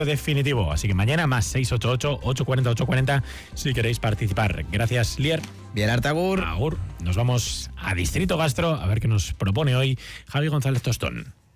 definitivo. Así que mañana más 688-840-840 si queréis participar. Gracias, Lier. Bien, Artagur. Agur. Nos vamos a Distrito Gastro a ver qué nos propone hoy Javi González Tostón.